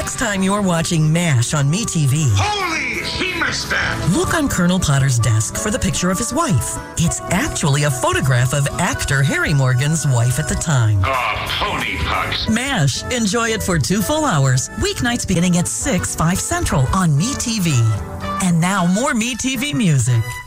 Next time you're watching MASH on MeTV, Holy He-Mustard! look on Colonel Potter's desk for the picture of his wife. It's actually a photograph of actor Harry Morgan's wife at the time. Oh, pony pucks. MASH. Enjoy it for 2 full hours. Weeknights beginning at 6, 5 Central on MeTV. And now more MeTV music.